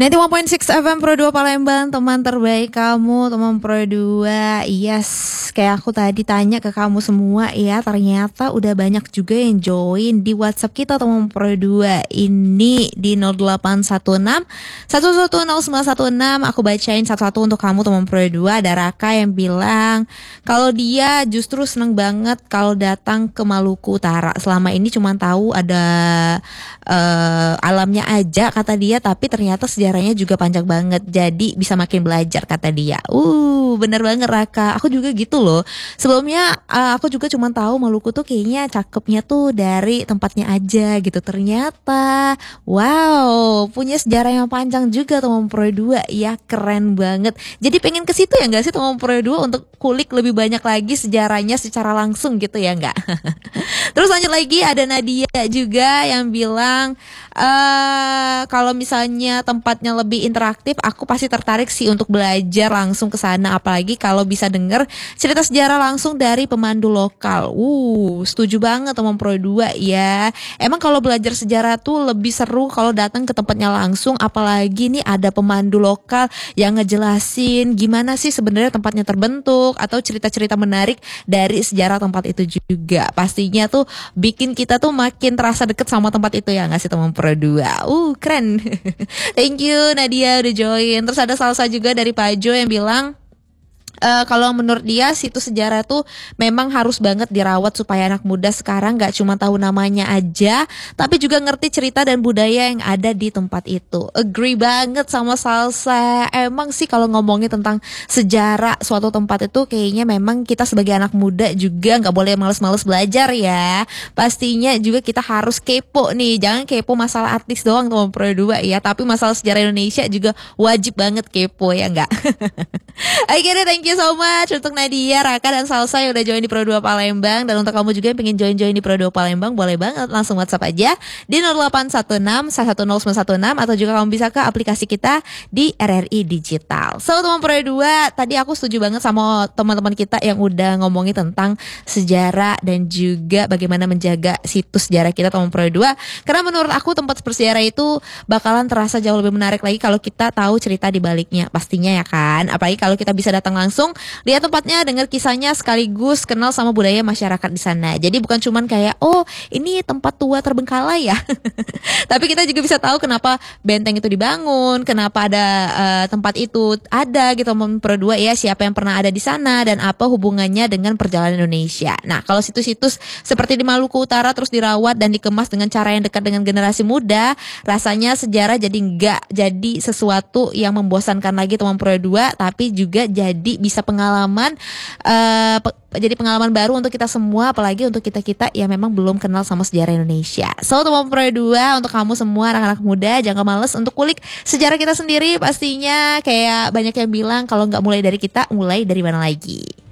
91.6 FM Pro 2 Palembang, teman terbaik kamu, teman Pro 2. Yes, kayak aku tadi tanya ke kamu semua ya, ternyata udah banyak juga yang join di WhatsApp kita teman Pro 2 ini di 0816 1100916. Aku bacain satu-satu untuk kamu teman Pro 2. Ada Raka yang bilang kalau dia justru seneng banget kalau datang ke Maluku Utara. Selama ini cuma tahu ada alamnya aja kata dia, tapi ternyata sejarahnya juga panjang banget, jadi bisa makin belajar kata dia. Bener banget Raka, aku juga gitu loh. Sebelumnya aku juga cuma tahu Maluku tuh kayaknya cakepnya tuh dari tempatnya aja gitu. Ternyata wow, punya sejarah yang panjang juga teman Pro 2 ya, keren banget. Jadi pengen ke situ ya nggak sih teman Pro 2 untuk kulik lebih banyak lagi sejarahnya secara langsung gitu ya nggak? Terus lanjut lagi ada Nadia juga yang bilang kalau misalnya tempatnya lebih interaktif, aku pasti tertarik sih untuk belajar langsung ke sana, apalagi kalau bisa denger cerita sejarah langsung dari pemandu lokal. Setuju banget teman Pro 2 ya. Emang kalau belajar sejarah tuh lebih seru kalau datang ke tempatnya langsung, apalagi nih ada pemandu lokal yang ngejelasin gimana sih sebenarnya tempatnya terbentuk atau cerita-cerita menarik dari sejarah tempat itu juga. Pastinya tuh bikin kita tuh makin terasa deket sama tempat itu ya nggak sih teman Pro 2. Keren. Thank you Nadia udah join. Terus ada Salsa juga dari Pajo yang bilang kalau menurut dia situs sejarah tuh memang harus banget dirawat supaya anak muda sekarang gak cuma tahu namanya aja, tapi juga ngerti cerita dan budaya yang ada di tempat itu. Agree banget sama Salsa. Emang sih kalau ngomongin tentang sejarah suatu tempat itu kayaknya memang kita sebagai anak muda juga gak boleh males-males belajar ya. Pastinya juga kita harus kepo nih. Jangan kepo masalah artis doang teman Pro 2 ya, tapi masalah sejarah Indonesia juga wajib banget kepo ya enggak? Oke deh, thank you so much untuk Nadia, Raka, dan Salsa yang udah join di Pro 2 Palembang. Dan untuk kamu juga yang pengen join-join di Pro 2 Palembang, boleh banget langsung WhatsApp aja di 0816 1100916, atau juga kamu bisa ke aplikasi kita di RRI Digital. So teman Pro 2, tadi aku setuju banget sama teman-teman kita yang udah ngomongin tentang sejarah dan juga bagaimana menjaga situs sejarah kita teman Pro 2. Karena menurut aku tempat bersejarah itu bakalan terasa jauh lebih menarik lagi kalau kita tahu cerita di baliknya, pastinya ya kan. Apalagi kalau kita bisa datang langsung, lihat tempatnya, dengar kisahnya, sekaligus kenal sama budaya masyarakat di sana. Jadi bukan cuman kayak ini tempat tua terbengkalai ya. Tapi kita juga bisa tahu kenapa benteng itu dibangun, kenapa ada tempat itu ada gitu teman Pro 2 ya, siapa yang pernah ada di sana dan apa hubungannya dengan perjalanan Indonesia. Nah, kalau situs-situs seperti di Maluku Utara terus dirawat dan dikemas dengan cara yang dekat dengan generasi muda, rasanya sejarah jadi nggak jadi sesuatu yang membosankan lagi teman Pro 2, tapi juga jadi bisa pengalaman jadi pengalaman baru untuk kita semua, apalagi untuk kita-kita yang memang belum kenal sama sejarah Indonesia. So teman Pro 2, untuk kamu semua anak-anak muda, jangan males untuk kulik sejarah kita sendiri. Pastinya kayak banyak yang bilang kalau nggak mulai dari kita, mulai dari mana lagi?